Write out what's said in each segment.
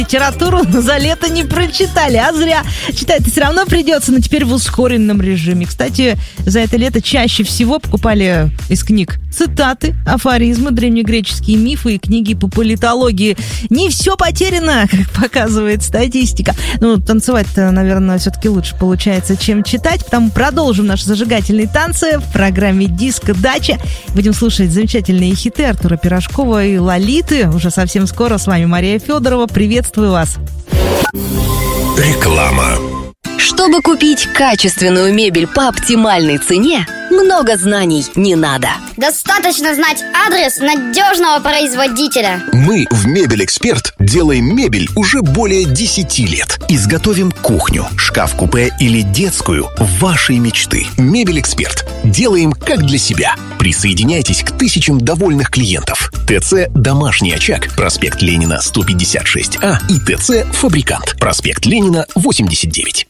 Литературу за лето не прочитали, а зря. Читать все равно придется, но теперь в ускоренном режиме. Кстати, за это лето чаще всего покупали из книг цитаты, афоризмы, древнегреческие мифы и книги по политологии. Не все потеряно, как показывает статистика. Ну, танцевать-то, наверное, все-таки лучше получается, чем читать. Потому продолжим наши зажигательные танцы в программе «Диско Дача». Будем слушать замечательные хиты Артура Пирожкова и Лолиты. Уже совсем скоро. С вами Мария Федорова. Приветствую вас. Реклама. Чтобы купить качественную мебель по оптимальной цене, много знаний не надо. Достаточно знать адрес надежного производителя. Мы в «Мебель-Эксперт» делаем мебель уже более 10 лет. Изготовим кухню, шкаф-купе или детскую вашей мечты. «Мебель-Эксперт». Делаем как для себя. Присоединяйтесь к тысячам довольных клиентов. ТЦ «Домашний очаг», проспект Ленина, 156А и ТЦ «Фабрикант», проспект Ленина, 89.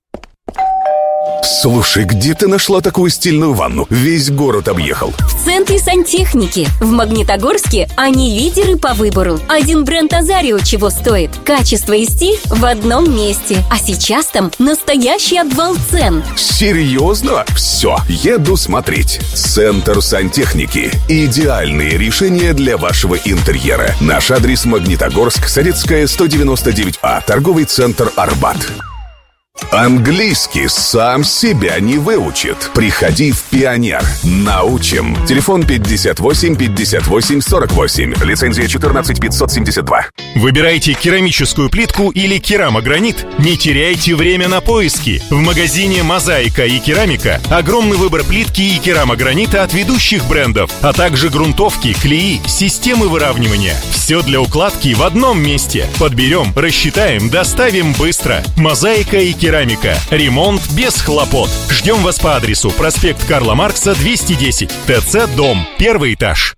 Слушай, где ты нашла такую стильную ванну? Весь город объехал. В центре сантехники. В Магнитогорске они лидеры по выбору. Один бренд Азарио чего стоит. Качество и стиль в одном месте. А сейчас там настоящий обвал цен. Серьезно? Все, еду смотреть. Центр сантехники. Идеальные решения для вашего интерьера. Наш адрес: Магнитогорск, Советская, 199А, торговый центр «Арбат». Английский сам себя не выучит. Приходи в «Пионер». Научим. Телефон 58 58 48. Лицензия 14 572. Выбирайте керамическую плитку или керамогранит. Не теряйте время на поиски. В магазине «Мозаика» и «Керамика» огромный выбор плитки и керамогранита от ведущих брендов, а также грунтовки, клеи, системы выравнивания. Все для укладки в одном месте. Подберем, рассчитаем, доставим быстро. «Мозаика» и «Керамика». Ремонт без хлопот. Ждем вас по адресу: проспект Карла Маркса, 210, ТЦ «Дом», 1 этаж.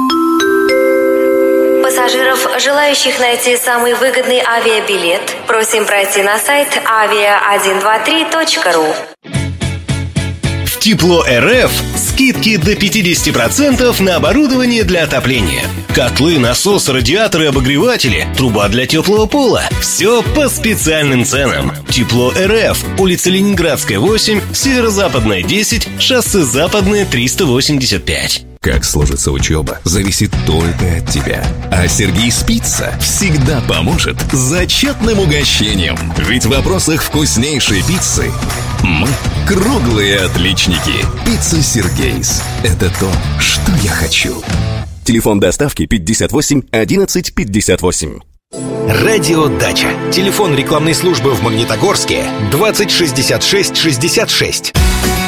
Пассажиров, желающих найти самый выгодный авиабилет, просим пройти на сайт avia123.ru. В Тепло РФ скидки до 50% на оборудование для отопления. Котлы, насосы, радиаторы, обогреватели, труба для теплого пола. Все по специальным ценам. Тепло РФ. Улица Ленинградская, 8, Северо-Западная, 10, шоссе Западное, 385. Как сложится учеба, зависит только от тебя. А Сергей Спица всегда поможет с зачетным угощением. Ведь в вопросах вкуснейшей пиццы мы круглые отличники. Пицца Сергейс. Это то, что я хочу. Телефон доставки 58 11 58. Радио «Дача». Телефон рекламной службы в Магнитогорске 20 66 66.